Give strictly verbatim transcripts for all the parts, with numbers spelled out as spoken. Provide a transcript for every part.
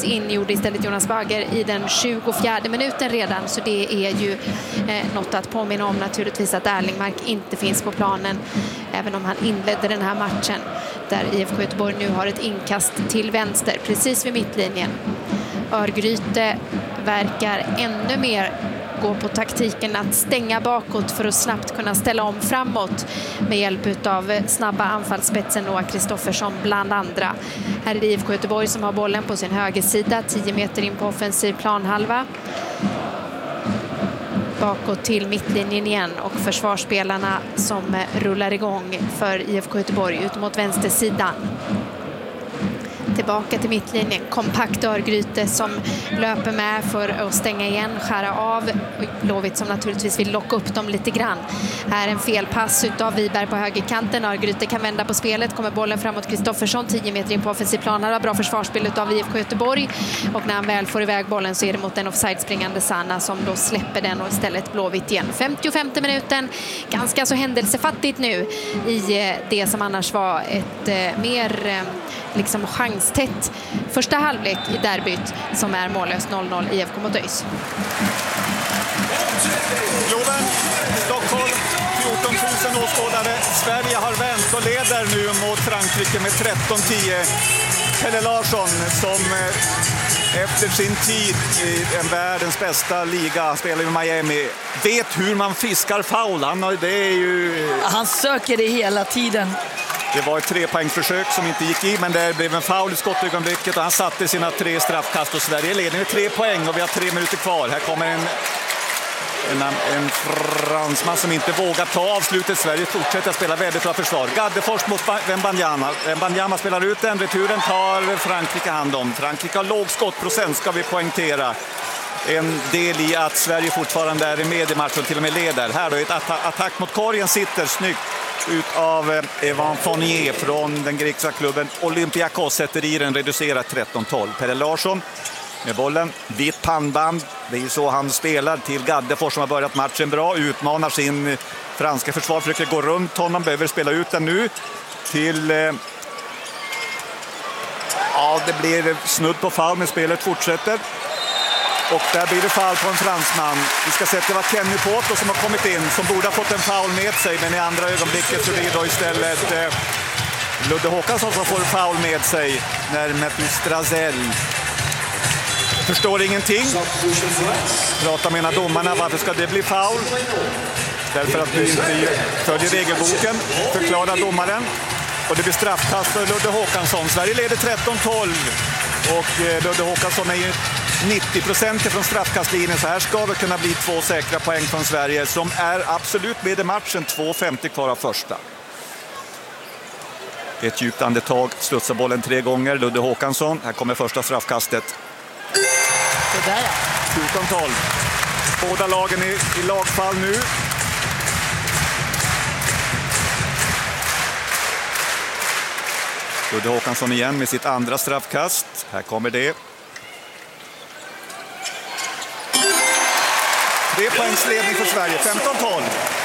ingjorde istället Jonas Bagger i den tjugofjärde minuten redan, så det är ju eh, något att påminna om naturligtvis, att Erlingmark inte finns på planen, även om han inledde den här matchen där I F K Göteborg nu har ett inkast till vänster precis vid mittlinjen. Örgryte verkar ännu mer gå på taktiken att stänga bakåt för att snabbt kunna ställa om framåt med hjälp av snabba anfallsspetsen Noah Kristoffersson bland andra. Här är det I F K Göteborg som har bollen på sin högersida, tio meter in på offensiv planhalva. Bakåt till mittlinjen igen, och försvarsspelarna som rullar igång för I F K Göteborg ut mot vänstersidan. Tillbaka till mittlinjen, kompakt Örgryte som löper med för att stänga igen, skära av. Blåvitt som naturligtvis vill locka upp dem lite grann. Här en felpass utav Wiberg på högerkanten. Örgryte kan vända på spelet, kommer bollen framåt Kristoffersson, tio meter in på offensiv plan. Här har bra försvarsspel utav I F K Göteborg, och när han väl får iväg bollen så är det mot den offside-springande Sanna som då släpper den, och istället Blåvitt igen. femtiofemte minuten, ganska så händelsefattigt nu i det som annars var ett eh, mer eh, liksom chanstätt första halvlek i derbyt som är mållöst noll noll I F K mot ÖIS. Globen, Stockholm, fjorton tusen åskådare. Sverige har vänt och leder nu mot Frankrike med tretton tio. Pelle Larsson som efter sin tid i en världens bästa liga, spelar i Miami, vet hur man fiskar foul. Han, det är ju... Han söker det hela tiden. Det var ett trepoängsförsök som inte gick i, men det blev en foul i skottögonblicket och han satte sina tre straffkast, och Sverige leder med tre poäng och vi har tre minuter kvar. Här kommer en, en, en fransman som inte vågar ta avslutet. Sverige fortsätter att spela väldigt bra försvar. Gaddefors mot Wembanyama. Wembanyama spelar ut den, returen tar Frankrike hand om. Frankrike har låg skottprocent, ska vi poängtera. En del i att Sverige fortfarande är med i matchen, till och med leder. Här då ett atta- attack mot korgen, sitter snyggt ut av Evan Fournier från den grekiska klubben Olympiakos, sätter i den, reducerat tretton tolv. Pelle Larsson med bollen, vitt pannband, det är så han spelar till Gaddefors som har börjat matchen bra, utmanar sin franska försvar, försöker gå runt honom, behöver spela ut den nu till eh... ja, det blir snudd på foul, men spelet fortsätter. Och där blir det foul på en fransman. Vi ska se att det var Kenny Poto som har kommit in, som borde ha fått en foul med sig, men i andra ögonblicket så blir det då istället eh, Ludde Håkansson som får foul med sig när Matthew Strazel förstår ingenting. Pratar med domarna, varför ska det bli foul? Därför att du inte följer regelboken, förklarar domaren. Och det blir straffkast för Ludde Håkansson. Sverige leder tretton tolv och eh, Ludde Håkansson är ju nittio procent från straffkastlinjen, så här ska det kunna bli två säkra poäng från Sverige som är absolut med i matchen. Två femtio kvar av första. Ett djupt andetag, studsar bollen tre gånger. Ludde Håkansson, här kommer första straffkastet. Det där, ja. fjorton tolv. Båda lagen i, i lagfall nu. Ludde Håkansson igen med sitt andra straffkast. Här kommer det. Tre poängs ledning för Sverige, femton tolv.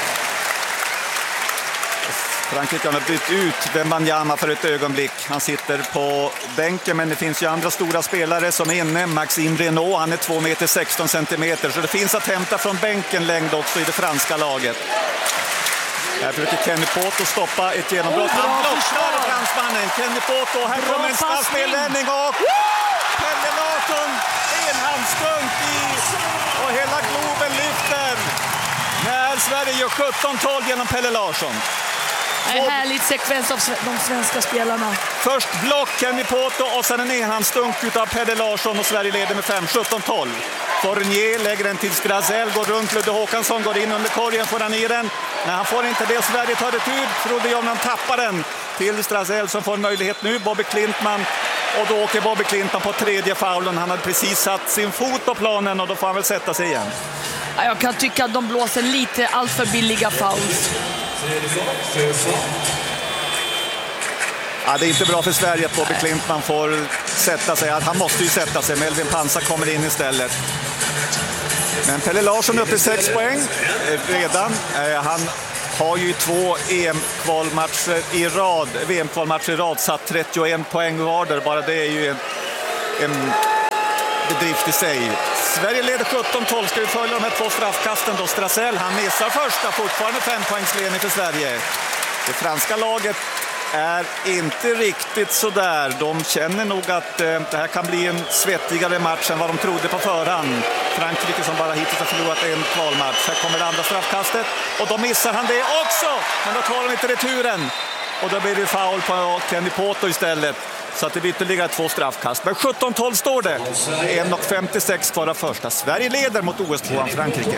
Frankrike har bytt ut Wembanyama för ett ögonblick. Han sitter på bänken, men det finns ju andra stora spelare som är inne. Maxime Renaud, han är två meter sexton centimeter, så det finns att hämta från bänken längd också i det franska laget. Här försöker Kenny Poto stoppa ett genombrott. Han blockar fransmannen, Kenny Poto. Här kommer en straffspelvändning och Pelle Larsson, enhandsdunk i, och hela Globen lyfter när Sverige gör sjutton tolv genom Pelle Larsson. En härlig sekvens av de svenska spelarna. Först block Kenny Poto och sen en enhandsdunk utav Pelle Larsson, och Sverige leder med fem sjutton tolv. Fournier lägger den till Strazel, går runt Ludde Håkansson, går in under korgen, får han i den. När han får inte det, Sverige tar det ut. Trodde jag om han tappar den till Strazel som får en möjlighet nu. Bobby Klintman, och då åker Bobby Klintman på tredje faulen. Han hade precis satt sin fot på planen och då får han väl sätta sig igen. Jag kan tycka att de blåser lite allt för billiga fouls. Ja, det är inte bra för Sverige att Bobby Klintman får sätta sig. Han måste ju sätta sig. Melvin Pansar kommer in istället. Men Pelle Larsson uppe i sex poäng redan. Han har ju två E M-kvalmatcher i rad, V M-kvalmatcher i rad, satt trettioen poäng var där. Bara det är ju en, en bedrift i sig. Sverige leder sjutton tolv. Ska vi följa de här två straffkasten då? Strassel, han missar första. Fortfarande fem poängsledning för Sverige. Det franska laget är inte riktigt så där. De känner nog att eh, det här kan bli en svettigare match än vad de trodde på förhand. Frankrike som bara hittills har förlorat en kvalmatch. Här kommer det andra straffkastet och då missar han det också. Men då tar de inte returen. Och då blir det foul på Kenny Poto istället. Så att det blir ytterligare två straffkast. Men sjutton tolv står det. en femtiosex kvar av första. Sverige leder mot O S-tvåan Frankrike.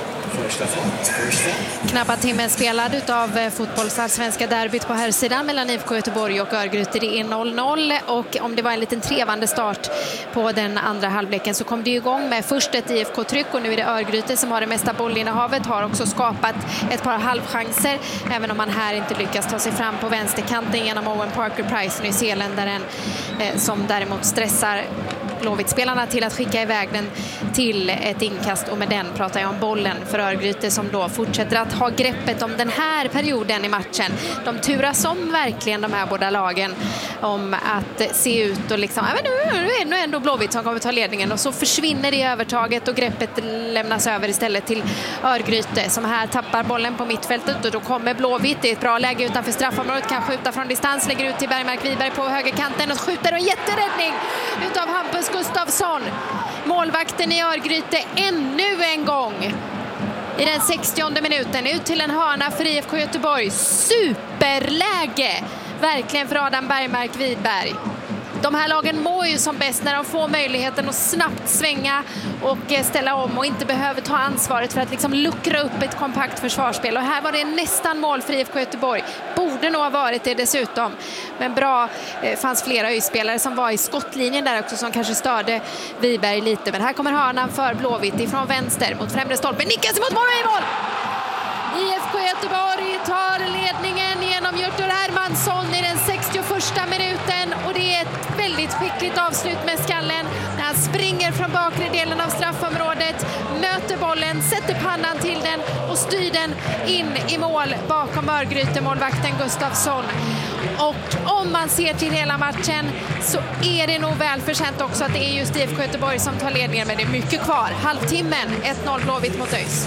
Knappa timmen spelad av fotbollsallsvenska derbyt på här sidan mellan I F K Göteborg och Örgryte. Det är noll noll och om det var en liten trevande start på den andra halvleken så kom det igång med först ett I F K-tryck och nu är det Örgryte som har det mesta bollinnehavet, har också skapat ett par halvchanser även om man här inte lyckas ta sig fram på vänsterkanten genom Owen Parker-Price, nyzeeländaren eh, som däremot stressar Blåvitt-spelarna till att skicka iväg den till ett inkast och med den pratar jag om bollen för Örgryte som då fortsätter att ha greppet om den här perioden i matchen. De turas om verkligen de här båda lagen om att se ut och liksom, ja, men nu är det ändå Blåvitt som kommer ta ledningen och så försvinner det övertaget och greppet lämnas över istället till Örgryte som här tappar bollen på mittfältet och då kommer Blåvitt, det är ett bra läge utanför straffområdet, kan skjuta från distans, lägger ut till Bergmark Wiberg på högerkanten och skjuter en jätteräddning utav Hampus Gustafsson. Målvakten i Örgryte ännu en gång i den sextionde minuten ut till en hörna för I F K Göteborg. Superläge verkligen för Adam Bergmark Wiberg. De här lagen mår ju som bäst när de får möjligheten att snabbt svänga och ställa om och inte behöver ta ansvaret för att liksom luckra upp ett kompakt försvarsspel. Och här var det nästan mål för I F K Göteborg. Borde nog ha varit det dessutom. Men bra, det fanns flera öjspelare som var i skottlinjen där också som kanske störde Wiberg lite. Men här kommer hörnan för Blåvitt ifrån vänster mot främre stolpen. Nickas mot mål i mål! I F K Göteborg tar ledningen genom Hjörtur Hermansson i den sextioförsta minuten och det är ett väldigt skickligt avslut med skallen när han springer från bakre delen av straffområdet, möter bollen, sätter pannan till den och styr den in i mål bakom Örgryte målvakten Gustafsson. Och om man ser till hela matchen så är det nog välförtjänt också att det är just I F K Göteborg som tar ledningen, men det är mycket kvar. Halvtimmen, ett noll Blåvitt mot ÖIS.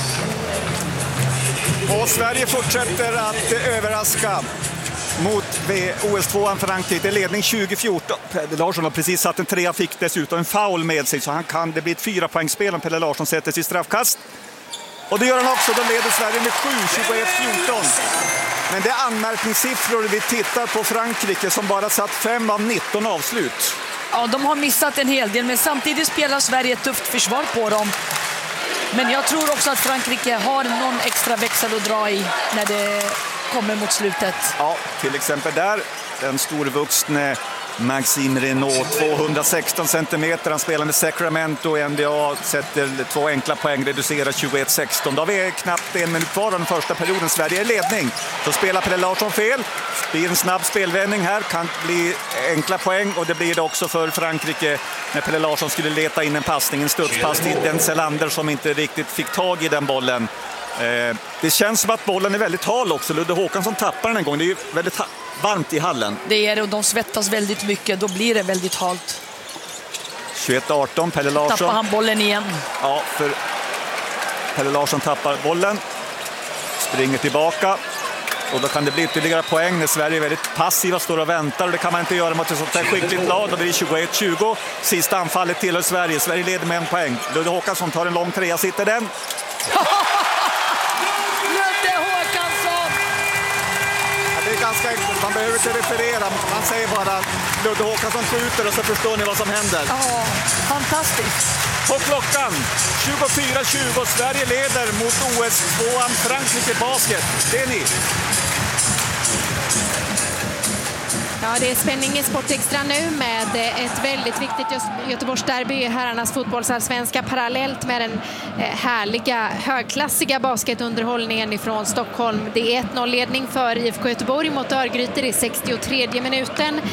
Och Sverige fortsätter att överraska mot O S-tvåan Frankrike. Det är ledning tjugo fjorton. Pelle Larsson har precis satt en trea, fick dessutom en foul med sig så han kan, det blir ett fyra poängspel om Pelle Larsson sätter sig straffkast. Och det gör han också, då leder Sverige med sju tjugoett fjorton. Men det är anmärkningssiffror vi tittar på Frankrike som bara satt fem av nitton avslut. Ja, de har missat en hel del men samtidigt spelar Sverige ett tufft försvar på dem. Men jag tror också att Frankrike har någon extra växel att dra i när det kommer mot slutet. Ja, till exempel där den storvuxne Maxime Renault, tvåhundrasexton centimeter, han spelar med Sacramento och N B A, sätter två enkla poäng, reducerar tjugoett sexton. Då har vi knappt en minut kvar av den första perioden, Sverige är ledning. Så spelar Pelle Larsson fel, det blir en snabb spelvändning här, kan bli enkla poäng och det blir det också för Frankrike när Pelle Larsson skulle leta in en passning, en studspass till Denzel Ander som inte riktigt fick tag i den bollen. Eh, det känns som att bollen är väldigt hal också, Ludde Håkansson tappar den en gång, det är ju väldigt ha- varmt i hallen. Det är det och de svettas väldigt mycket, då blir det väldigt halt. tjugoett arton, Pelle Larsson. Tappar han bollen igen. Ja, för Pelle Larsson tappar bollen, springer tillbaka och då kan det bli ytterligare poäng när Sverige är väldigt passiva, står och väntar och det kan man inte göra mot ett sånt här skickligt lag. Då blir det tjugoett tjugo. Sista anfallet tillhör Sverige. Sverige leder med en poäng. Ludde Håkansson tar en lång trea, sitter den. Ludde Håkansson! Ja, det är ganska enkelt, man behöver inte referera. Man säger bara Ludde Håkansson skjuter och så förstår ni vad som händer. Ja, fantastiskt. På klockan tjugofyra tjugo, Sverige leder mot O S-tvåan Frankrike basket. Det är ni. Ja, det är spänning i Sportextra nu med ett väldigt viktigt Göteborgsderby i herrarnas fotbollsallsvenska parallellt med den härliga, högklassiga basketunderhållningen ifrån Stockholm. Det är ett noll ledning för I F K Göteborg mot Örgryte i sextiotredje minuten.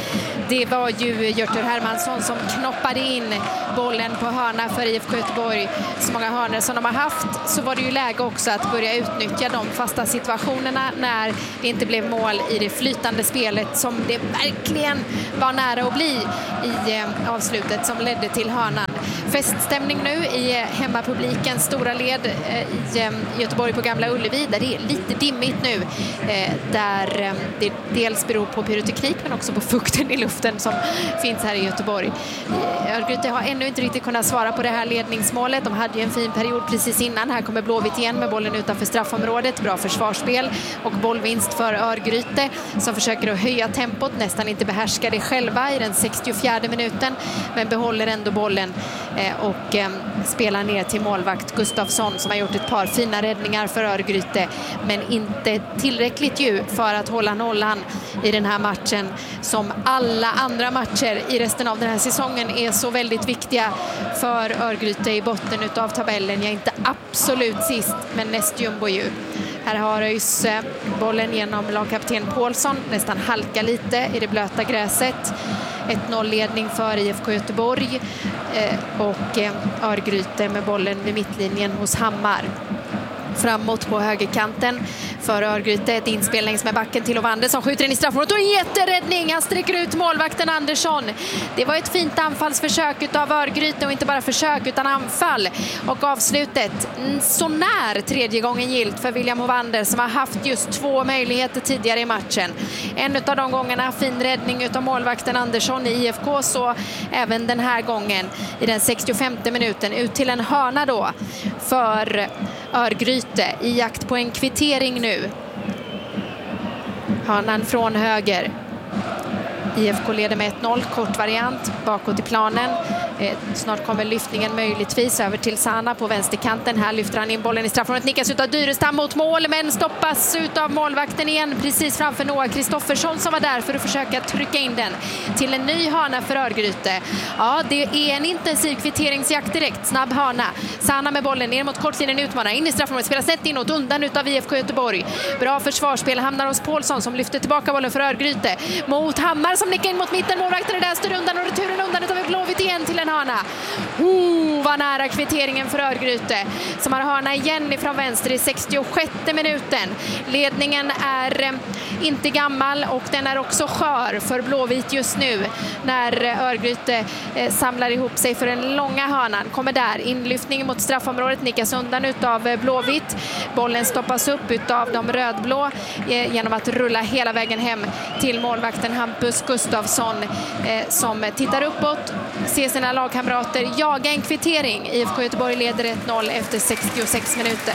det var ju Hjörtur Hermansson som knoppade in bollen på hörna för I F K Göteborg. Så många hörnor som de har haft, så var det ju läge också att börja utnyttja de fasta situationerna när det inte blev mål i det flytande spelet som det verkligen var nära att bli i eh, avslutet som ledde till hörnan. Feststämning nu i hemmapublikens stora led eh, i eh, Göteborg på Gamla Ullevi, där det är lite dimmigt nu, eh, där eh, det dels beror på pyroteknik men också på fukten i luften som finns här i Göteborg. Örgryte har ännu inte riktigt kunnat svara på det här ledningsmålet. De hade ju en fin period precis innan. Här kommer Blåvitt igen med bollen utanför straffområdet. Bra försvarsspel och bollvinst för Örgryte som försöker att höja tempot. Nästan inte behärskar det själva i den sextiofjärde minuten, men behåller ändå bollen eh, och eh, spelar ner till målvakt Gustafsson som har gjort ett par fina räddningar för Örgryte, men inte tillräckligt ju för att hålla nollan i den här matchen som alla andra matcher i resten av den här säsongen är så väldigt viktiga för Örgryte i botten utav tabellen. Jag är inte absolut sist, men näst jumbo ju. Här har ÖIS bollen genom lagkapten Paulsson, nästan halka lite i det blöta gräset. ett noll-ledning för I F K Göteborg och Örgryte med bollen vid mittlinjen hos Hammar. Framåt på högerkanten för Örgryte, ett inspel längs med backen till Ovander som skjuter in i straffområdet och en jätteräddning. Han sträcker ut målvakten Andersson. Det var ett fint anfallsförsök utav Örgryte, och inte bara försök utan anfall. Och avslutet så när tredje gången gilt för William Ovander som har haft just två möjligheter tidigare i matchen. En av de gångerna fin räddning utav målvakten Andersson i I F K, så även den här gången i den sextiofemte minuten ut till en hörna då för Örgryte i jakt på en kvittering nu. Hörnan från höger. I F K leder med ett noll, kort variant bakåt i planen. Eh, snart kommer lyftningen möjligtvis över till Sana på vänsterkanten. Här lyfter han in bollen i straffområdet, nickas ut av Dyrestam mot mål, men stoppas ut av målvakten igen precis framför Noah Kristoffersson som var där för att försöka trycka in den till en ny hörna för Örgryte. Ja, det är en intensiv kvitteringsjakt direkt, snabb hörna. Sana med bollen ner mot kortlinjen, utmanar in i straffområdet, spelar snett inåt, undan utav I F K Göteborg. Bra försvarsspel, hamnar hos Paulsson som lyfter tillbaka bollen för Örgryte mot Hammar som nickar in mot mitten. Målvakten är där, styr undan och returen undan utav Blåvitt igen till en hörna. Oh, vad nära kvitteringen för Örgryte som har hörna igen ifrån vänster i sextiosjätte minuten. Ledningen är eh, inte gammal och den är också skör för Blåvitt just nu när Örgryte eh, samlar ihop sig för den långa hörnan. Kommer där, inlyftning mot straffområdet, nickas undan utav eh, Blåvitt. Bollen stoppas upp utav de rödblå eh, genom att rulla hela vägen hem till målvakten Hampus Gustafsson eh, som tittar uppåt, ser sina lagkamrater jaga en kvittering. I F K Göteborg leder ett noll efter sextiosex minuter.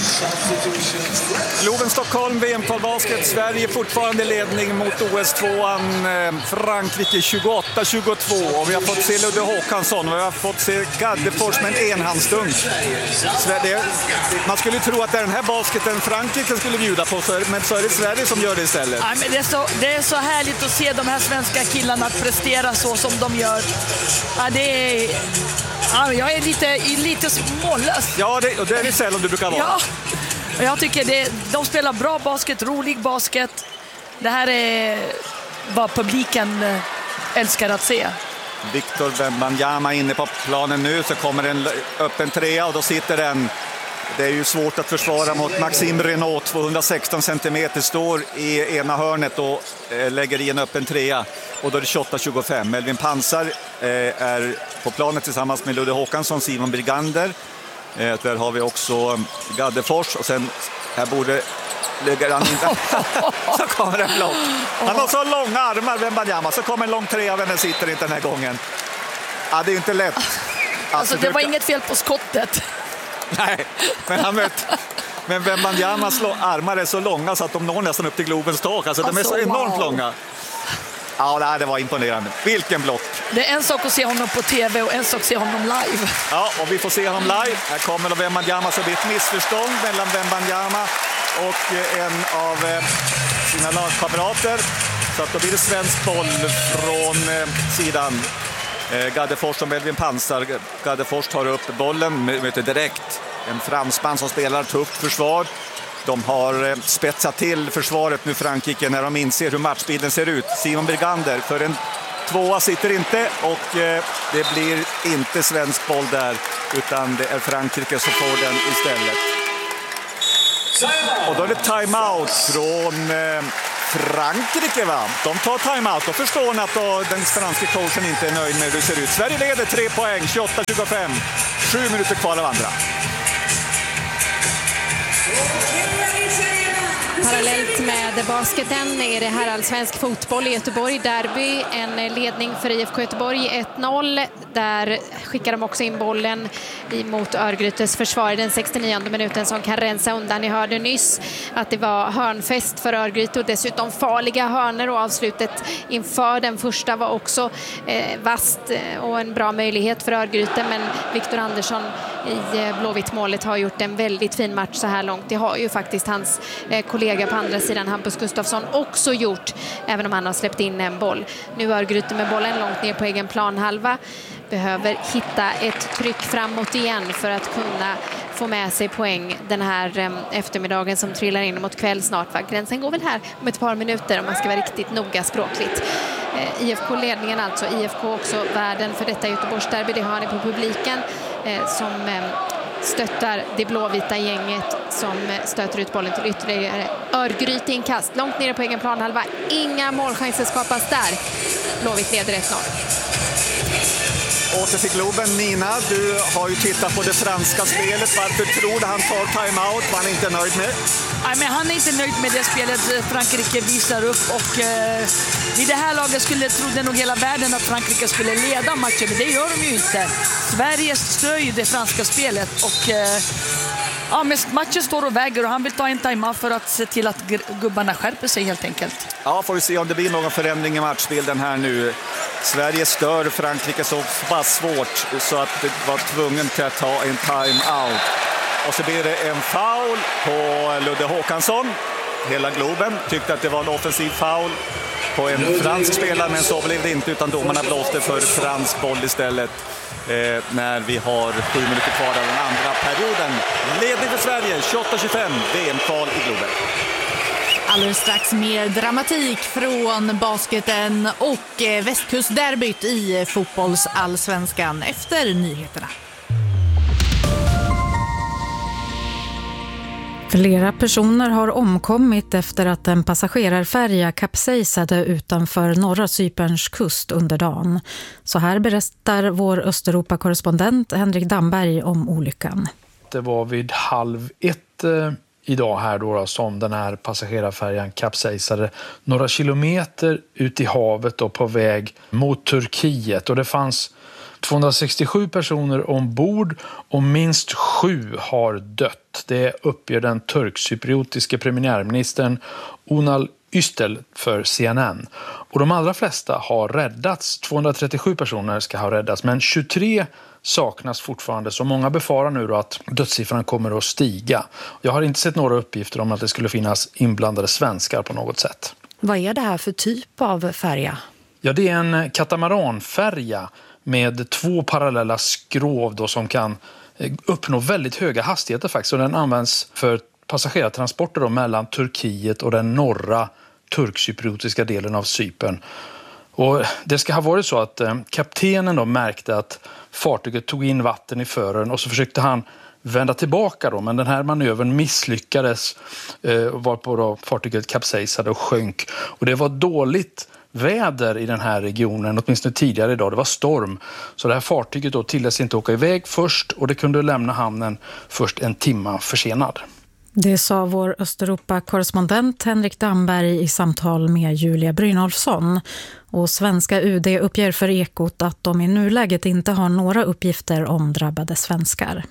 Globen Stockholm, V M-kval basket. Sverige fortfarande ledning mot O S tvåan. Frankrike tjugoåtta tjugotvå. Och vi har fått se Ludde Håkansson och vi har fått se Gaddefors med en enhandsdunk. Man skulle tro att det är den här basketen Frankrike skulle bjuda på, men så är det Sverige som gör det istället. Ja, men det, är så, det är så härligt att se de här svenska killarna att prestera så som de gör. Ja, det är... Ja, jag är lite, lite mållös. Ja, det, och det är det sällan du brukar vara. Ja, och jag tycker det, de spelar bra basket, rolig basket. Det här är vad publiken älskar att se. Victor Wembanyama inne på planen nu, så kommer en öppen trea och då sitter den. Det är ju svårt att försvara mot Maxime Renault, tvåhundrasexton centimeter, står i ena hörnet och eh, lägger i en öppen trea. Och då är det tjugoåtta tjugofem. Melvin Pansar eh, är på planen tillsammans med Ludde Håkansson, Simon Brigander. Eh, där har vi också Gaddefors och sen här borde lägger han inte. Så kommer en block. Han har så långa armar, Wembanyama, så kommer en lång trea, men den sitter inte den här gången. Ja, det är inte lätt. Alltså, alltså det var inget fel på skottet. Nej, men han vet. Men Wembanyamas armar är så långa så att de når nästan upp till Globens tak. Alltså, alltså de är så enormt wow. långa. Ja, det var imponerande. Vilken block. Det är en sak att se honom på tv och en sak att se honom live. Ja, och vi får se honom live. Här kommer Wembanyama, så det blir ett missförstånd mellan Wembanyama och en av sina lagkamrater. Så att då blir det svensk boll från sidan. Gaddefors och Melvin Pansar. Gaddefors tar upp bollen, möter direkt en fransman som spelar tufft försvar. De har spetsat till försvaret nu, Frankrike, när de inser hur matchbilden ser ut. Simon Brigander för en Tvåa sitter inte och eh, det blir inte svensk boll där, utan det är Frankrike som får den istället. Och då är det timeout från eh, Frankrike, va? De tar timeout och förstår att då den franska coachen inte är nöjd med hur det ser ut. Sverige leder tre poäng, tjugoåtta tjugofem. Sju minuter kvar av andra. Parallellt med basketen är det här allsvensk fotboll i Göteborg. Derby, en ledning för I F K Göteborg ett noll. Där skickar de också in bollen emot Örgrytes försvar i den sextionionde minuten som kan rensa undan. Ni hörde nyss att det var hörnfest för Örgryte och dessutom farliga hörnor, och avslutet inför den första var också eh, vast och en bra möjlighet för Örgryte, men Viktor Andersson i Blåvitt målet har gjort en väldigt fin match så här långt. Det har ju faktiskt hans eh, kollega på andra sidan, Hampus Gustafsson, också gjort, även om han har släppt in en boll. Nu Örgryte med bollen långt ner på egen planhalva. Behöver hitta ett tryck framåt igen för att kunna få med sig poäng den här eh, eftermiddagen som trillar in mot kväll snart. Va? Gränsen går väl här om ett par minuter om man ska vara riktigt noga språkligt. Eh, I F K-ledningen alltså. I F K också värden för detta Göteborgsderby. Det har ni på publiken eh, som eh, stöttar det blåvita gänget som stöter ut bollen till ytterligare Örgryte inkast. Långt nere på egen planhalva. Inga målchanser skapas där. Blåvitt leder ett noll. Åter till Globen. Nina, du har ju tittat på det franska spelet. Varför tror du han tar timeout? Var han inte nöjd med? Nej, men han är inte nöjd med det spelet Frankrike visar upp. Och eh, i det här laget skulle, trodde nog hela världen att Frankrike skulle leda matchen. Men det gör de ju inte. Sverige stör ju det franska spelet. Och eh, ja, men matchen står och väger och han vill ta en timeout för att se till att gubbarna skärper sig helt enkelt. Ja, får vi se om det blir någon förändring i matchbilden här nu. Sverige stör Frankrike så pass svårt så att det var tvungen till att ta en timeout. Och så blir det en foul på Ludde Håkansson. Hela Globen tyckte att det var en offensiv foul på en fransk spelare, men så blev det inte, utan domarna blåste för fransk boll istället. Eh, när vi har sju minuter kvar av den andra perioden. Ledning för Sverige, tjugoåtta tjugofem, V M-kval i Globen. Alldeles strax mer dramatik från basketen och västkustderbyt i fotbollsallsvenskan efter nyheterna. Flera personer har omkommit efter att en passagerarfärja kapsejsade utanför norra Cyperns kust under dagen. Så här berättar vår Östeuropa-korrespondent Henrik Damberg om olyckan. Det var vid halv ett eh, idag här då, som den här passagerarfärjan kapsejsade några kilometer ut i havet då, på väg mot Turkiet. Och det fanns tvåhundrasextiosju personer ombord och minst sju har dött. Det uppger den turkcypriotiske premiärministern Unal Ystel för C N N. Och de allra flesta har räddats. tvåhundratrettiosju personer ska ha räddats, men tjugotre saknas fortfarande. Så många befarar nu då att dödssiffran kommer att stiga. Jag har inte sett några uppgifter om att det skulle finnas inblandade svenskar på något sätt. Vad är det här för typ av färja? Ja, det är en katamaranfärja med två parallella skrov då, som kan uppnå väldigt höga hastigheter faktiskt. Och den används för passagerartransporter då mellan Turkiet och den norra turkcypriotiska delen av Cypern. Och det ska ha varit så att eh, kaptenen då märkte att fartyget tog in vatten i fören och så försökte han vända tillbaka då, men den här manövern misslyckades eh, varpå då fartyget kapsejsade och sjönk. Och det var dåligt väder i den här regionen, åtminstone tidigare idag. Det var storm. Så det här fartyget då tilläts inte åka iväg först och det kunde lämna hamnen först en timma försenad. Det sa vår Östeuropa-korrespondent Henrik Damberg i samtal med Julia Brynolfsson. Och svenska U D uppger för Ekot att de i nuläget inte har några uppgifter om drabbade svenskar.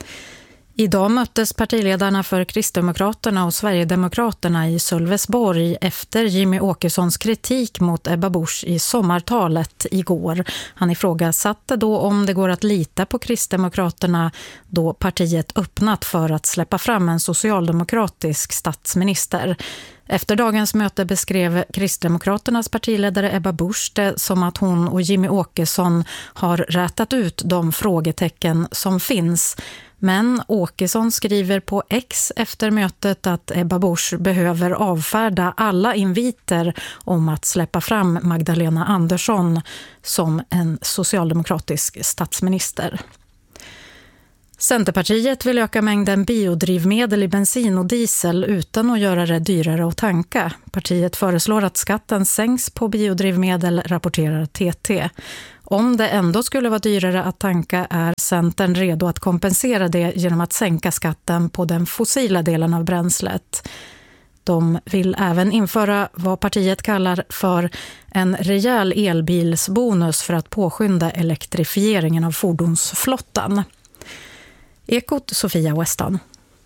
Idag möttes partiledarna för Kristdemokraterna och Sverigedemokraterna i Sölvesborg efter Jimmy Åkessons kritik mot Ebba Busch i sommartalet igår. Han ifrågasatte då om det går att lita på Kristdemokraterna då partiet öppnat för att släppa fram en socialdemokratisk statsminister. Efter dagens möte beskrev Kristdemokraternas partiledare Ebba Busch det som att hon och Jimmy Åkesson har rätat ut de frågetecken som finns. Men Åkesson skriver på X efter mötet att Ebba Busch behöver avfärda alla inviter om att släppa fram Magdalena Andersson som en socialdemokratisk statsminister. Centerpartiet vill öka mängden biodrivmedel i bensin och diesel utan att göra det dyrare att tanka. Partiet föreslår att skatten sänks på biodrivmedel, rapporterar T T. Om det ändå skulle vara dyrare att tanka är Centern redo att kompensera det genom att sänka skatten på den fossila delen av bränslet. De vill även införa vad partiet kallar för en rejäl elbilsbonus för att påskynda elektrifieringen av fordonsflottan. Ekot Sofia Weston.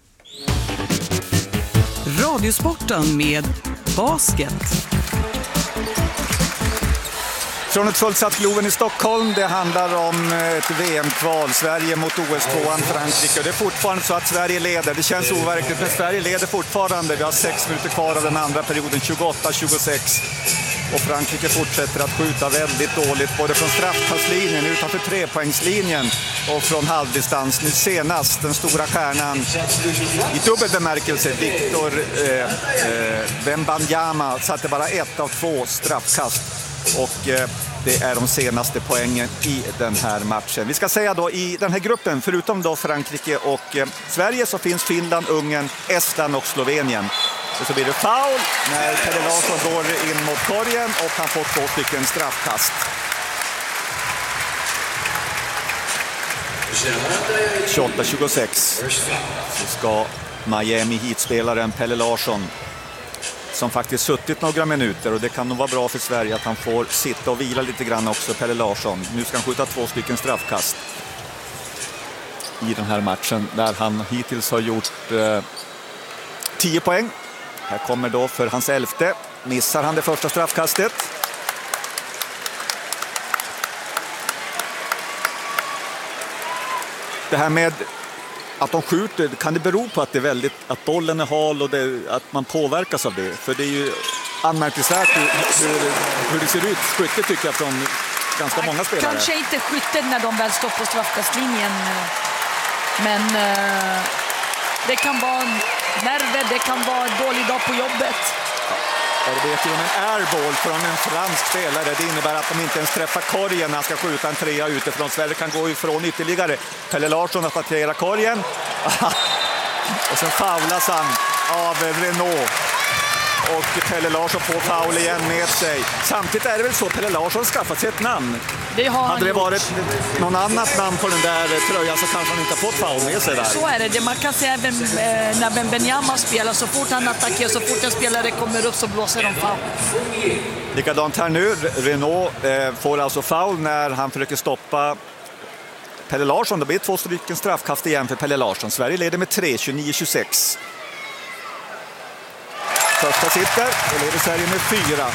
Radiosporten med basket. Från ett fullsatt Globen i Stockholm, det handlar om ett V M-kval, Sverige mot O S-tvåan Frankrike. Och det är fortfarande så att Sverige leder, det känns overkligt, men Sverige leder fortfarande. Vi har sex minuter kvar av den andra perioden, tjugoåtta tjugosex. Och Frankrike fortsätter att skjuta väldigt dåligt, både från straffkastlinjen, utanför trepoängslinjen och från halvdistans. Nu senast den stora stjärnan i dubbel bemärkelse, Victor eh, eh, Wembanyama, satte bara ett av två straffkast. Och eh, det är de senaste poängen i den här matchen. Vi ska säga då i den här gruppen, förutom då Frankrike och eh, Sverige, så finns Finland, Ungern, Estland och Slovenien. Och så blir det foul när Pelle Larsson går in mot korgen och han får två stycken straffkast. tjugoåtta tjugosex så ska Miami Heat-spelaren Pelle Larsson, som faktiskt suttit några minuter, och det kan nog vara bra för Sverige att han får sitta och vila lite grann också, Pelle Larsson. Nu ska han skjuta två stycken straffkast i den här matchen där han hittills har gjort eh, tio poäng. Här kommer då för hans elfte. Missar han det första straffkastet. Det här med att de skjuter, kan det bero på att det är väldigt, att bollen är hal och det, att man påverkas av det? För det är ju anmärkningsvärt hur, hur, hur det ser ut, skyttet tycker jag, från ganska många spelare. Kanske inte skyttet när de väl står på straffkastlinjen, men uh, det kan vara nerver, det kan vara en dålig dag på jobbet. Jag vet ju om en airball från en fransk spelare. Det innebär att de inte ens träffar korgen när han ska skjuta en trea utifrån. Sverige kan gå ifrån ytterligare. Pelle Larsson attackerar korgen. Och sen faulas han av Renault. Och Pelle Larsson får foul igen med sig. Samtidigt är det väl så att Pelle Larsson skaffat sig ett namn. Det har Hade det gjort. varit någon annat namn på den där tröjan så kanske han inte fått foul med sig där. Så är det. det man kan säga även eh, när Wembanyama spelar, så fort han attackerar, så fort en spelare kommer upp så blåser de foul. Likadant här nu. Renault eh, får alltså foul när han försöker stoppa Pelle Larsson. Det blir två stycken straffkast igen för Pelle Larsson. Sverige leder med tre, tjugonio tjugosex. Första sitter och leder Sverige med fyra.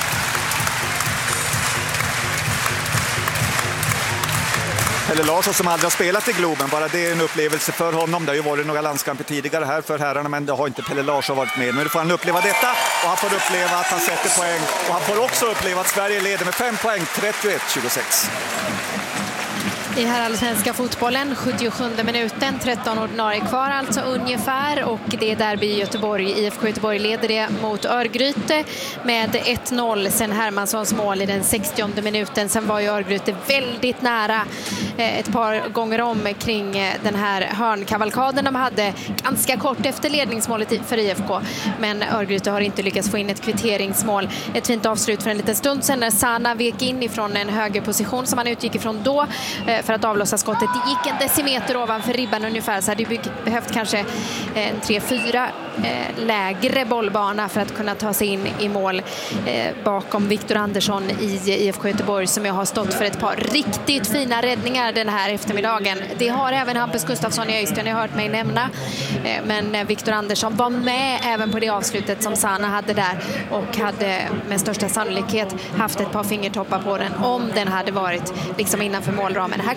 Pelle Larsson som aldrig har spelat i Globen, bara det är en upplevelse för honom. Det har ju varit några landskamper tidigare här för herrarna, men det har inte Pelle Larsson varit med. Men nu får han uppleva detta och han får uppleva att han sätter poäng. Och han får också uppleva att Sverige leder med fem poäng, trettioett tjugosex. I här allsvenska fotbollen, sjuttiosjunde minuten, tretton ordinarie kvar alltså ungefär, och det är derby i Göteborg. I F K Göteborg leder det mot Örgryte med ett noll sen Hermanssons mål i den sextionde minuten. Sen var ju Örgryte väldigt nära eh, ett par gånger om kring eh, den här hörnkavalkaden de hade ganska kort efter ledningsmålet för I F K, men Örgryte har inte lyckats få in ett kvitteringsmål. Ett fint avslut för en liten stund sen när Sana vek in ifrån en högerposition som han utgick ifrån då eh, för att avlossa skottet. Det gick en decimeter ovanför ribban ungefär, så hade det behövt kanske en tre fyra eh, lägre bollbana för att kunna ta sig in i mål eh, bakom Victor Andersson i I F K Göteborg, som jag har stått för ett par riktigt fina räddningar den här eftermiddagen. Det har även Hampus Gustafsson i Öystein, jag har hört mig nämna, eh, men Victor Andersson var med även på det avslutet som Sana hade där och hade med största sannolikhet haft ett par fingertoppar på den om den hade varit liksom innanför målramen. Här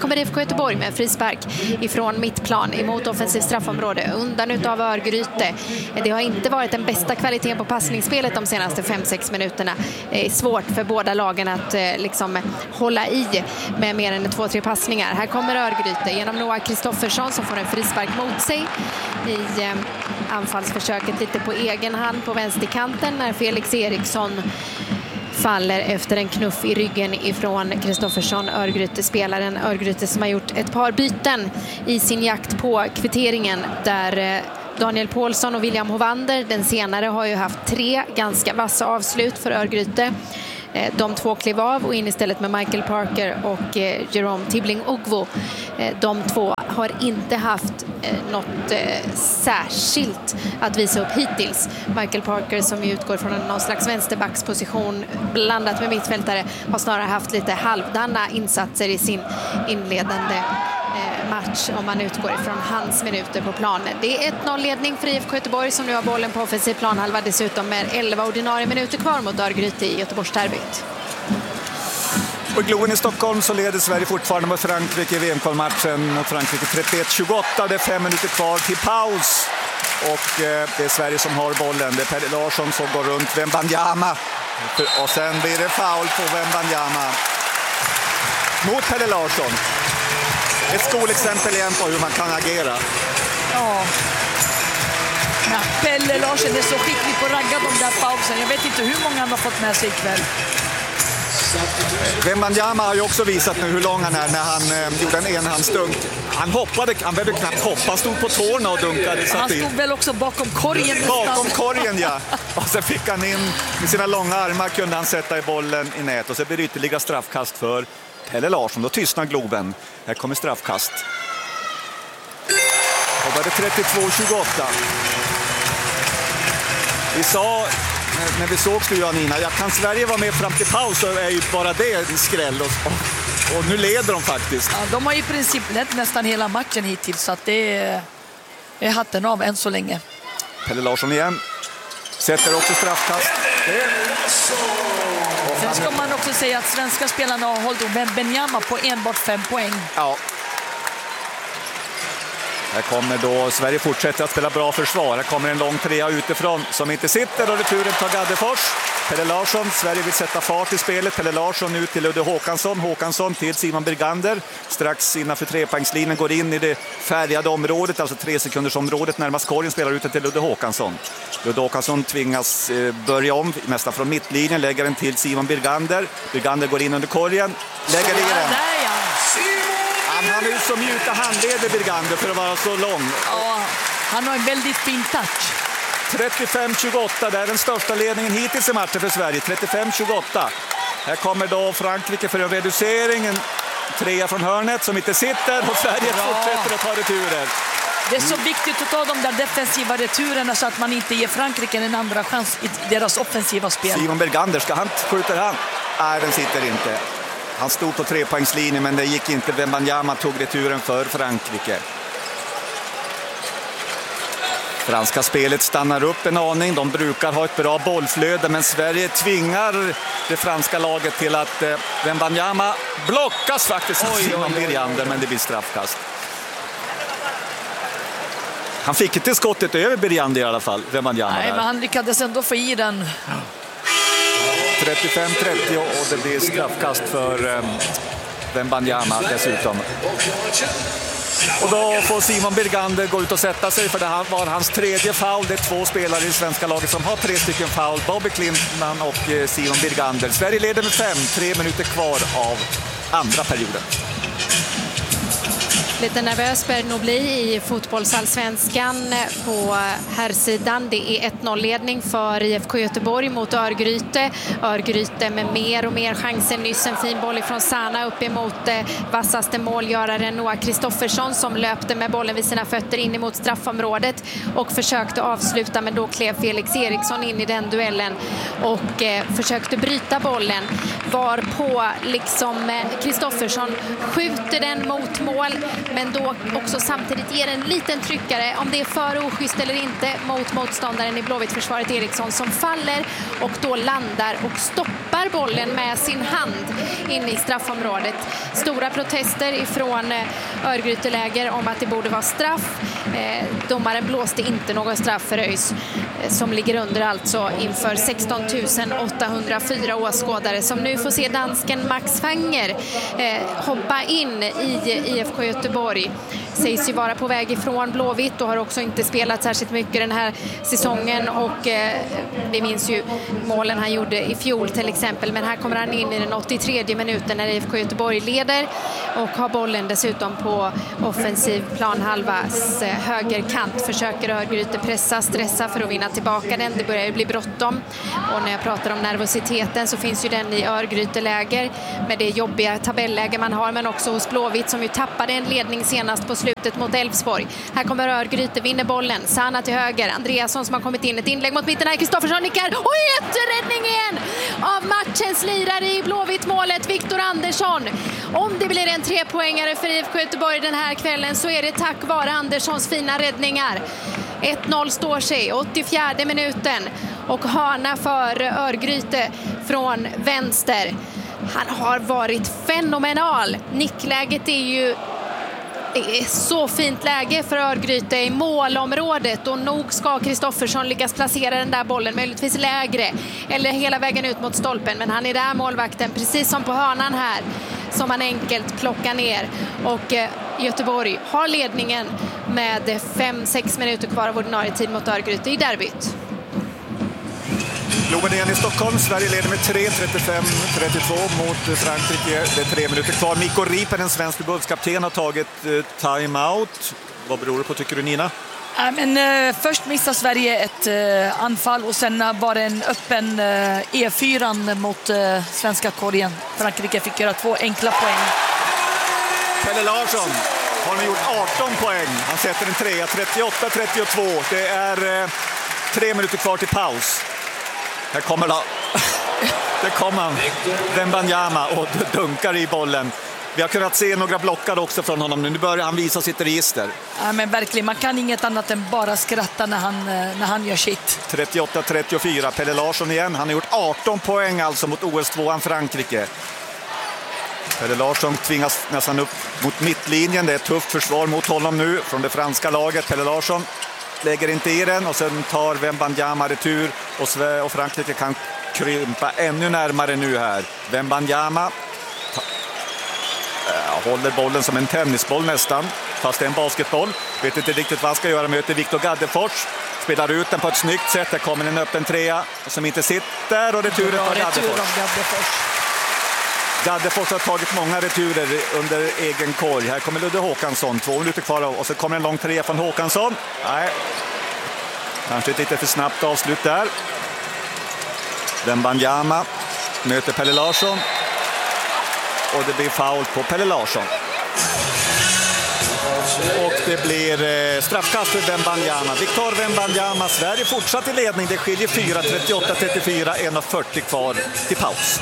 kommer I F K Göteborg med frispark ifrån mittplan emot offensiv straffområde undan utav Örgryte. Det har inte varit den bästa kvaliteten på passningsspelet de senaste fem sex minuterna. Det är svårt för båda lagen att liksom hålla i med mer än två tre passningar. Här kommer Örgryte genom Noah Kristoffersson som får en frispark mot sig i eh, anfallsförsöket lite på egen hand på vänsterkanten när Felix Eriksson faller efter en knuff i ryggen ifrån Kristoffersson, Örgryte-spelaren. Örgryte som har gjort ett par byten i sin jakt på kvitteringen där Daniel Paulsson och William Hovander, den senare, har ju haft tre ganska vassa avslut för Örgryte. De två klev av och in istället med Michael Parker och Jerome Tibbling-Ogvo. De två har inte haft något särskilt att visa upp hittills. Michael Parker, som utgår från någon slags vänsterbacksposition blandat med mittfältare, har snarare haft lite halvdana insatser i sin inledande match om man utgår ifrån hans minuter på planen. Det är ett noll-ledning för I F K Göteborg som nu har bollen på offensiv planhalva, dessutom med elva ordinarie minuter kvar mot Örgryte i Göteborgsderbyt. Och i Globen i Stockholm så leder Sverige fortfarande mot Frankrike i V M-kvalmatchen mot Frankrike trettioett tjugoåtta. Det är fem minuter kvar till paus. Och eh, det är Sverige som har bollen. Det är Pelle Larsson som går runt Wembanyama. Och sen blir det foul på Wembanyama mot Pelle Larsson. Ett skolexempel igen på hur man kan agera. Ja. Ja, Pelle Larsson är så skicklig på att ragga de där pausen. Jag vet inte hur många han har fått med sig ikväll. Wembanyama har ju också visat nu hur lång han är när han eh, gjorde en enhandsdunk. Han hoppade, han behövde knappt hoppa, han stod på tårna och dunkade. Han stod väl också bakom korgen. Bakom korgen, ja. Och så fick han in med sina långa armar, kunde han sätta i bollen i nät. Och så blir det ytterligare straffkast för Pelle Larsson. Då tystnar Globen. Här kommer straffkast. Och då är det trettiotvå tjugoåtta. Vi sa, när vi såg du och Nina, ja, kan Sverige vara med fram till paus så är ju bara det en skräll. Och, och, och nu leder de faktiskt. Ja, de har i princip lett nästan hela matchen hittills, så att det är, är hatten av än så länge. Pelle Larsson igen. Sätter också straffkast. Sen ska man också säga att svenska spelarna har hållit Wembanyama på enbart fem poäng. Ja. Här kommer då Sverige fortsätter att spela bra försvar. Här kommer en lång trea utifrån som inte sitter och returen tar Gaddefors. Pelle Larsson, Sverige vill sätta fart i spelet. Pelle Larsson ut till Ludde Håkansson. Håkansson till Simon Birgander. Strax innanför trepoängslinjen går in i det färgade området, alltså tre sekunders området närmast korgen, spelar ut till Ludde Håkansson. Ludde Håkansson tvingas eh, börja om, nästan från mittlinjen, lägger den till Simon Birgander. Birgander går in under korgen, lägger i den. Han har nu så mjuka handleder, Birgander, för att vara så lång. Ja, han har en väldigt fin touch. trettiofem tjugoåtta, det är den största ledningen hittills i matchen för Sverige. trettiofem tjugoåtta. Här kommer då Frankrike för en reducering. En trea från hörnet som inte sitter. Och Sverige Bra. fortsätter att ta returer. Det är så viktigt att ta de där defensiva returerna så att man inte ger Frankrike en andra chans i deras offensiva spel. Simon Bergander, ska han, skjuter han? Nej, den sitter inte. Han stod på trepoängslinjen, men det gick inte. Wembanyama tog returen för Frankrike. Franska spelet stannar upp en aning. De brukar ha ett bra bollflöde, men Sverige tvingar det franska laget till att eh, Wembanyama blockas faktiskt av Simon Birgander, men det blir straffkast. Han fick inte skottet över Birgander i alla fall, Wembanyama. Nej, men han lyckades ändå få i den. trettiofem trettio och det blir straffkast för eh, Wembanyama dessutom. Och då får Simon Birgander gå ut och sätta sig, för det här var hans tredje foul. Det är två spelare i svenska laget som har tre stycken foul. Bobby Klintman och eh, Simon Birgander. Sverige leder med fem, tre minuter kvar av andra perioden. Lite nervös bör det nog bli i fotbollsallsvenskan på herrsidan. Det är ett noll-ledning för I F K Göteborg mot Örgryte. Örgryte med mer och mer chanser. Nyss en fin boll ifrån Sana upp emot eh, vassaste målgöraren Noah Kristoffersson som löpte med bollen vid sina fötter in emot straffområdet och försökte avsluta, men då klev Felix Eriksson in i den duellen och eh, försökte bryta bollen. Var på liksom Kristoffersson eh, skjuter den mot mål, men då också samtidigt ger en liten tryckare, om det är för oschysst eller inte, mot motståndaren i Blåvitt-försvaret Eriksson som faller och då landar och stoppar tappar bollen med sin hand in i straffområdet. Stora protester ifrån Örgryte-läger om att det borde vara straff. Eh, domaren blåste inte någon straff för ÖIS eh, som ligger under alltså inför sexton tusen åttahundrafyra åskådare som nu får se dansken Max Fanger eh, hoppa in i I F K Göteborg. Sägs ju vara på väg ifrån Blåvitt och har också inte spelat särskilt mycket den här säsongen och eh, vi minns ju målen han gjorde i fjol till exempel, men här kommer han in i den åttiotredje minuten när I F K Göteborg leder och har bollen dessutom på offensiv planhalvas eh, högerkant. Försöker Örgryte pressa, stressa för att vinna tillbaka den. Det börjar ju bli bråttom och när jag pratar om nervositeten så finns ju den i Örgryte-läger med det jobbiga tabelläge man har, men också hos Blåvitt som ju tappade en ledning senast på slutet mot Elfsborg. Här kommer Örgryte, vinner bollen. Sanna till höger. Andreasson som har kommit in. Ett inlägg mot mitten här. Kristoffersson nickar. Och jätteräddning igen av matchens lirare i Blåvitt-målet, Viktor Andersson. Om det blir en trepoängare för I F K Göteborg den här kvällen så är det tack vare Anderssons fina räddningar. ett noll står sig, åttiofjärde minuten. Och hörna för Örgryte från vänster. Han har varit fenomenal. Nickläget är ju Det är så fint läge för Örgryte i målområdet och nog ska Kristoffersson lyckas placera den där bollen möjligtvis lägre eller hela vägen ut mot stolpen, men han är där målvakten precis som på hörnan här som han enkelt plockar ner och eh, Göteborg har ledningen med fem sex minuter kvar av ordinarie tid mot Örgryte i derbyt. Globen igen i Stockholm. Sverige leder med tre trettiofem trettiotvå mot Frankrike. Det är tre minuter kvar. Mikko Riipen, en svensk förbundskapten, har tagit eh, time-out. Vad beror det på, tycker du, Nina? Äh, men, eh, först missar Sverige ett eh, anfall och sen var det en öppen eh, E fyra mot eh, svenska korgen. Frankrike fick göra två enkla poäng. Pelle Larsson har nu gjort arton poäng. Han sätter en trea, trettioåtta trettiotvå. Det är eh, tre minuter kvar till paus. Här kommer då. Det kommer han. Wembanyama och dunkar i bollen. Vi har kunnat se några blockar också från honom. Nu börjar han visa sitt register. Ja, men verkligen, man kan inget annat än bara skratta när han, när han gör shit. trettioåtta trettiofyra. Pelle Larsson igen. Han har gjort arton poäng alltså mot O S tvåan Frankrike. Pelle Larsson tvingas nästan upp mot mittlinjen. Det är ett tufft försvar mot honom nu från det franska laget. Pelle Larsson lägger inte i den och sen tar Wembanyama retur och, Sve- och Frankrike kan krympa ännu närmare nu här. Wembanyama ta- äh, håller bollen som en tennisboll nästan, fast det är en basketboll. Vet inte riktigt vad han ska göra, möter Viktor Gaddefors. Spelar ut den på ett snyggt sätt. Det kommer en öppen trea som inte sitter och returen tar Gaddefors. Gaddefors har tagit många returer under egen korg. Här kommer Ludde Håkansson, två minuter kvar och så kommer en lång trea från Håkansson. Nej, kanske ett lite för snabbt avslut där. Wembanyama möter Pelle Larsson och det blir foul på Pelle Larsson. Och det blir straffkast för Wembanyama. Viktor Wembanyama, Sverige fortsatt i ledning. Det skiljer fyra, trettioåtta trettiofyra, en fyrtio kvar till paus.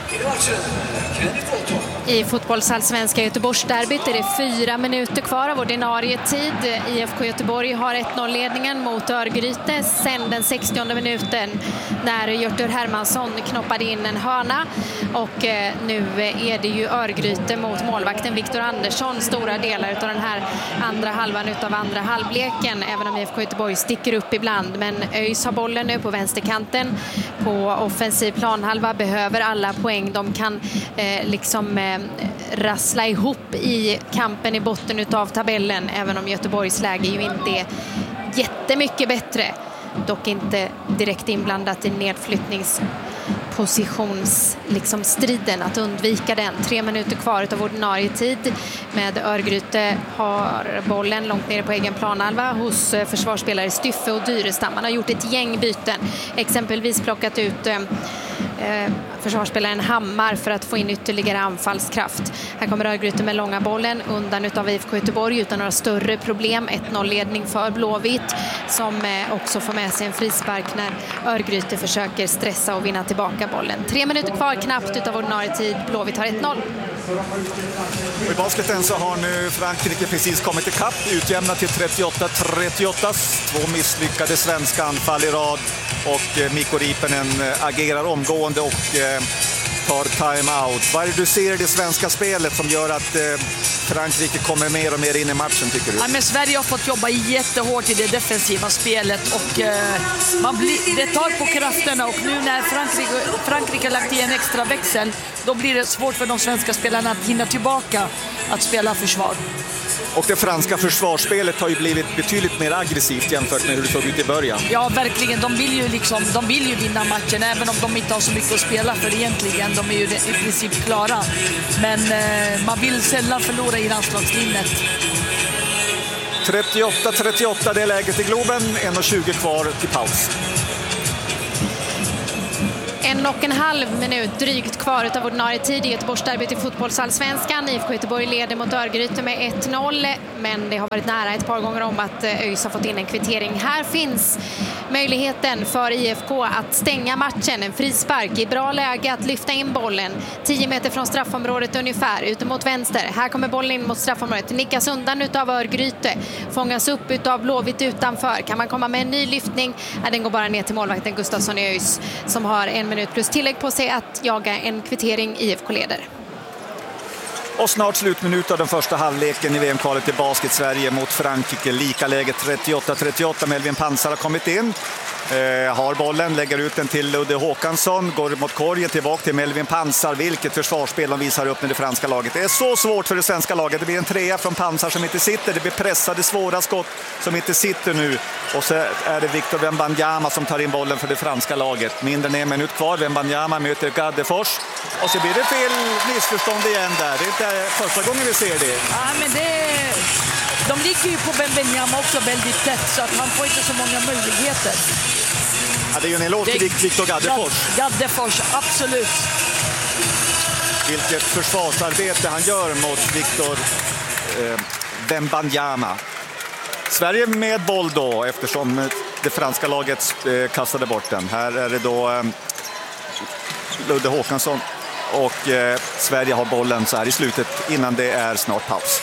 I fotbollsallsvenska Göteborgsderbyt är det fyra minuter kvar av ordinarie tid. I F K Göteborg har ett noll-ledningen mot Örgryte sen den sextionde minuten när Hjörtur Hermansson knoppade in en hörna. Och eh, nu är det ju Örgryte mot målvakten Viktor Andersson stora delar av den här andra halvan utav andra halvleken. Även om I F K Göteborg sticker upp ibland. Men ÖIS har bollen nu på vänsterkanten på offensiv planhalva, behöver alla poäng de kan eh, liksom eh, rassla ihop i kampen i botten utav tabellen, även om Göteborgs läge ju inte är jättemycket bättre, dock inte direkt inblandat i nedflyttningspositions liksom striden att undvika den. Tre minuter kvar av ordinarie tid med Örgryte har bollen långt ner på egen planhalva hos försvarsspelare Styffe och Dyrestam. Man har gjort ett gäng byten, exempelvis plockat ut eh, försvarsspelaren Hammar för att få in ytterligare anfallskraft. Här kommer Örgryte med långa bollen undan utav I F K Göteborg utan några större problem. ett noll-ledning för Blåvitt som eh, också får med sig en frispark när Örgryte försöker stressa och vinna tillbaka bollen. Tre minuter kvar knappt utav ordinarie tid. Blåvitt har ett noll. I basketen så har nu Frankrike precis kommit i kapp, utjämnat till trettioåtta trettioåtta. Två misslyckade svenska anfall i rad och Mikko Riipen agerar omgående och eh, tar time-out. Vad är det du ser i det svenska spelet som gör att eh, Frankrike kommer mer och mer in i matchen, tycker du? Ja, men Sverige har fått jobba jättehårt i det defensiva spelet och eh, man blir, det tar på krafterna, och nu när Frankrike, Frankrike lagt i en extra växel, då blir det svårt för de svenska spelarna att hinna tillbaka att spela försvar. Och det franska försvarsspelet har ju blivit betydligt mer aggressivt jämfört med hur det såg ut i början. Ja, verkligen. De vill ju, liksom, de vill ju vinna matchen, även om de inte har så mycket att spela för egentligen. De är ju i princip klara. Men eh, man vill sällan förlora i landslagslinjet. trettioåtta trettioåtta, det är läget i Globen. en tjugo kvar till paus. En och en halv minut drygt kvar av ordinarie tid i Göteborgsderbyt i fotbollsallsvenskan. I F K Göteborg leder mot Örgryte med ett noll, men det har varit nära ett par gånger om att ÖIS har fått in en kvittering. Här finns möjligheten för I F K att stänga matchen. En frispark i bra läge att lyfta in bollen. tio meter från straffområdet ungefär, ute mot vänster. Här kommer bollen in mot straffområdet. Nickas undan utav Örgryte. Fångas upp utav Blåvitt utanför. Kan man komma med en ny lyftning? Ja, den går bara ner till målvakten Gustafsson i ÖIS, som har en minut plus tillägg på sig att jaga en kvittering. I F K leder. Och snart slutminut av den första halvleken i V M-kvalet i basket. Sverige mot Frankrike. Lika läget trettioåtta trettioåtta. Melvin Pansar har kommit in. Eh, har bollen, lägger ut den till Ludde Håkansson. Går mot korgen, tillbaka till Melvin Pansar. Vilket försvarsspel de visar upp med det franska laget. Det är så svårt för det svenska laget. Det blir en trea från Pansar som inte sitter. Det blir pressade, svåra skott som inte sitter nu. Och så är det Victor Wembanyama som tar in bollen för det franska laget. Mindre än en minut kvar. Wembanyama möter Gaddefors. Och så blir det fel missförstånd igen där. Det är inte första gången vi ser det. Ja, men det... De ligger ju på Wembanyama också väldigt tätt, så att han får inte så många möjligheter. Ja, det är ju en eloge till Victor Gaddefors. Gaddefors, absolut. Vilket försvarsarbete han gör mot Victor eh, Wembanyama. Sverige med boll då, eftersom det franska laget eh, kastade bort den. Här är det då eh, Ludde Håkansson och eh, Sverige har bollen så här i slutet innan det är snart paus.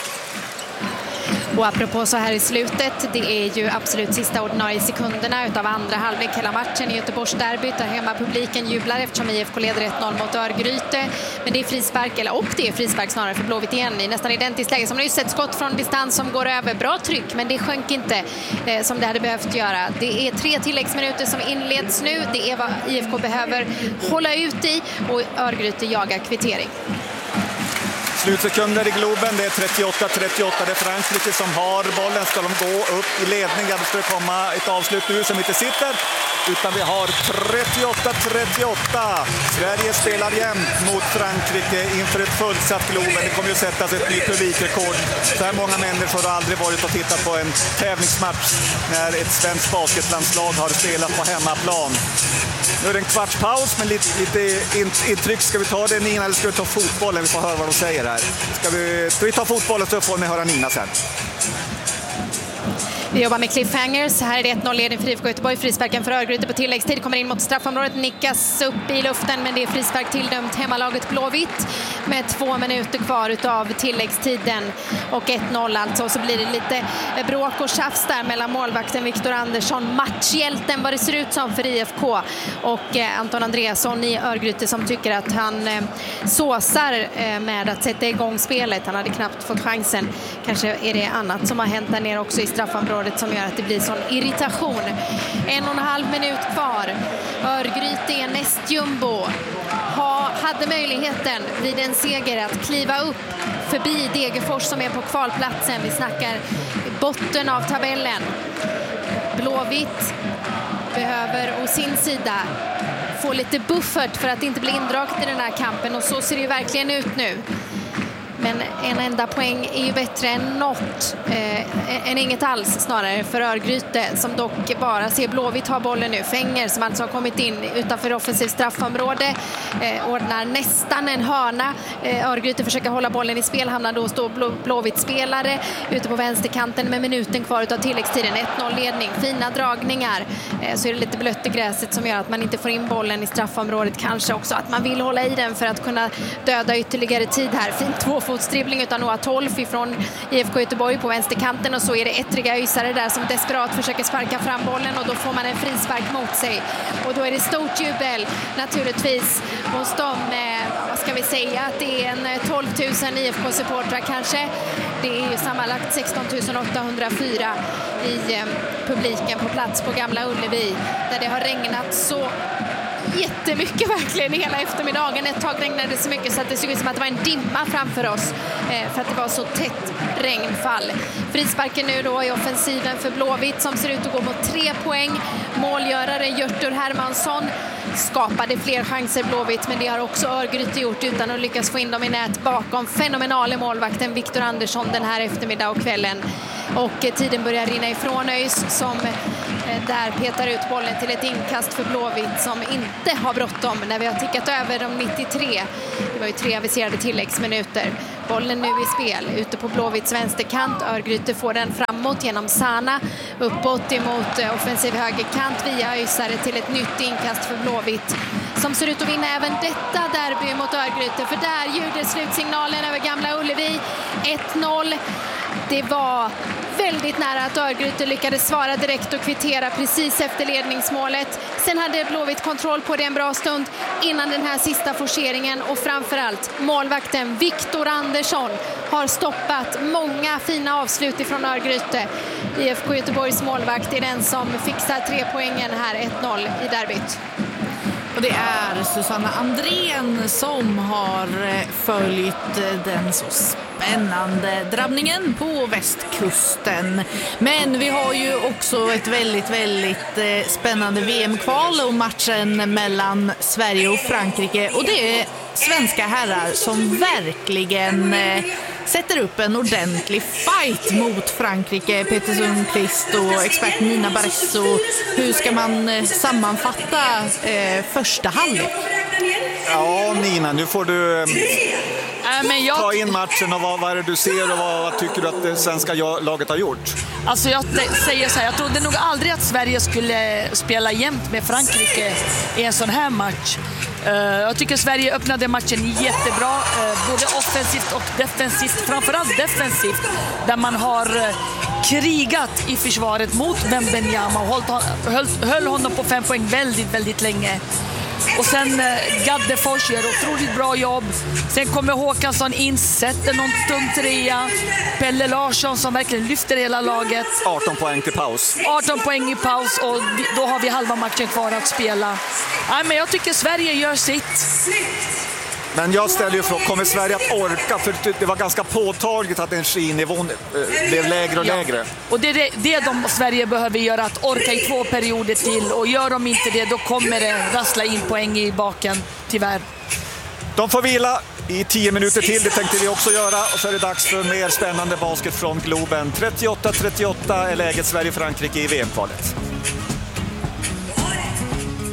Och apropå så här i slutet, det är ju absolut sista ordinarie sekunderna utav andra halvlek hela matchen i Göteborgsderbyt, där hemma publiken jublar eftersom I F K leder ett noll mot Örgryte. Men det är frispark, eller och det är frispark snarare för Blåvitt igen i nästan identiskt läge. Som ni har ju sett, skott från distans som går över. Bra tryck, men det sjönk inte eh, som det hade behövt göra. Det är tre tilläggsminuter som inleds nu. Det är vad I F K behöver hålla ut i, och Örgryte jagar kvittering. Slutsekunder i Globen, det är trettioåtta trettioåtta, det är Frankrike som har bollen. Ska de gå upp i ledning? Ja, det ska komma ett avslut nu som inte sitter, utan vi har trettioåtta trettioåtta. Sverige spelar jämnt mot Frankrike inför ett fullsatt Globen. Det kommer ju sättas ett nytt publikrekord. Så här många människor har aldrig varit och tittat på en tävlingsmatch när ett svenskt basketlandslag har spelat på hemmaplan. Nu är det en kvarts paus, men lite, lite intryck. Ska vi ta det, Nina, eller ska vi ta fotbollen? Vi får höra vad de säger här. Ska vi, ska vi ta fotbollen så får ni höra Nina sen. Vi jobbar med cliffhangers. Här är det ett noll-ledning för I F K Göteborg. Frisparken för Örgryte på tilläggstid kommer in mot straffområdet. Nickas upp i luften, men det är frispark tilldömt hemmalaget Blåvitt med två minuter kvar utav tilläggstiden. Och ett noll alltså. Så blir det lite bråk och tjafs där mellan målvakten Victor Andersson, matchhjälten vad det ser ut som för I F K, och Anton Andreasson i Örgryte som tycker att han eh, såsar eh, med att sätta igång spelet. Han hade knappt fått chansen. Kanske är det annat som har hänt där nere också i straffområdet som gör att det blir sån irritation. En och en halv minut kvar. Örgryte är näst jumbo. Ha, hade möjligheten vid en seger att kliva upp förbi Degerfors som är på kvalplatsen. Vi snackar botten av tabellen. Blåvitt behöver å sin sida få lite buffert för att inte bli indraget i den här kampen, och så ser det ju verkligen ut nu. Men en enda poäng är ju bättre än något, eh, än inget alls snarare för Örgryte, som dock bara ser Blåvitt ha bollen nu. Fänger som alltså har kommit in utanför offensiv straffområde, eh, ordnar nästan en hörna. Eh, Örgryte försöker hålla bollen i spel, hamnar då stå Blå, Blåvitt-spelare ute på vänsterkanten med minuten kvar utav tilläggstiden. ett noll-ledning, fina dragningar. Eh, så är det lite blött i gräset som gör att man inte får in bollen i straffområdet. Kanske också att man vill hålla i den för att kunna döda ytterligare tid här. Fint två fotstribbling utan Noah Tolf ifrån I F K Göteborg på vänsterkanten, och så är det ettriga ysare där som desperat försöker sparka fram bollen och då får man en frispark mot sig. Och då är det stort jubel naturligtvis hos dem, eh, vad ska vi säga, att det är en tolv tusen I F K-supportrar kanske. Det är ju sammanlagt sexton tusen åttahundrafyra i eh, publiken på plats på Gamla Ullevi där det har regnat så jättemycket verkligen hela eftermiddagen. Ett tag regnade det så mycket så att det såg ut som att det var en dimma framför oss eh, för att det var så tätt regnfall. Frisparken nu då i offensiven för Blåvitt som ser ut att gå mot tre poäng. Målgörare Hjörtur Hermansson skapade fler chanser Blåvitt, men det har också Örgryte gjort utan att lyckas få in dem i nät bakom fenomenale målvakten Viktor Andersson den här eftermiddag och kvällen. Och eh, tiden börjar rinna ifrån ÖIS som eh, där petar ut bollen till ett inkast för Blåvitt som inte har bråttom när vi har tickat över de nittiotre. Det var ju tre aviserade tilläggsminuter. Bollen nu i spel ute på Blåvitts vänsterkant. Örgryte får den framåt genom Sana. Uppåt emot eh, offensiv högerkant via ÖISare till ett nytt inkast för Blåvitt som ser ut att vinna även detta derby mot Örgryte. För där ljuder slutsignalen över Gamla Ullevi. ett noll. Det var väldigt nära att Örgryte lyckades svara direkt och kvittera precis efter ledningsmålet. Sen hade Blåvitt kontroll på det en bra stund innan den här sista forceringen och framförallt målvakten Viktor Andersson har stoppat många fina avslut ifrån Örgryte. I F K Göteborgs målvakt är den som fixar tre poängen här, ett noll i derbyt. Och det är Susanna Andrén som har följt den så spännande drabbningen på västkusten. Men vi har ju också ett väldigt, väldigt spännande V M-kval och matchen mellan Sverige och Frankrike. Och det är svenska herrar som verkligen sätter upp en ordentlig fight mot Frankrike. Peter Sundqvist och expert Nina Barresso. Hur ska man sammanfatta eh, första halvlek? Ja, Nina, nu får du eh, men jag... ta in matchen och vad, vad är det du ser och vad, vad tycker du att det svenska laget har gjort? Alltså jag säger så här, jag trodde nog aldrig att Sverige skulle spela jämnt med Frankrike i en sån här match. Uh, jag tycker Sverige öppnade matchen jättebra, uh, både offensivt och defensivt, framförallt defensivt, där man har uh, krigat i försvaret mot Wembanyama och höll, höll, höll honom på fem poäng väldigt, väldigt länge. Och sen eh, Gaddefors gör otroligt bra jobb. Sen kommer Håkansson in, sätter någon tung trea. Pelle Larsson som verkligen lyfter hela laget. arton poäng till paus. arton poäng i paus och då har vi halva matchen kvar att spela. Nej, men jag tycker Sverige gör sitt. Men jag ställer ju frågan, kommer Sverige att orka? För det var ganska påtagligt att energinivån blev lägre och ja. lägre. Och det är det, det de Sverige behöver göra, att orka i två perioder till. Och gör de inte det, då kommer det rassla in poäng i baken, tyvärr. De får vila i tio minuter till, det tänkte vi också göra. Och så är det dags för mer spännande basket från Globen. trettioåtta trettioåtta är läget Sverige-Frankrike i V M-kvalet.